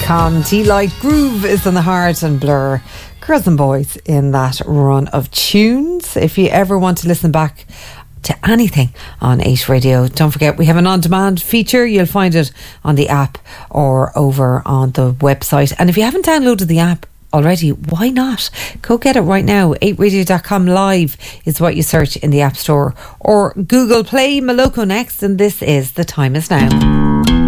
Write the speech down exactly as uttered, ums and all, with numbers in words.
Con Delight Groove is in the heart, and Blur, Girls and Boys in that run of tunes. If you ever want to listen back to anything on eight Radio, don't forget we have an on-demand feature. You'll find it on the app or over on the website. And if you haven't downloaded the app already, why not? Go get it right now. eight radio dot com live is what you search in the App Store or Google Play. Moloko next, and this is The Time Is Now.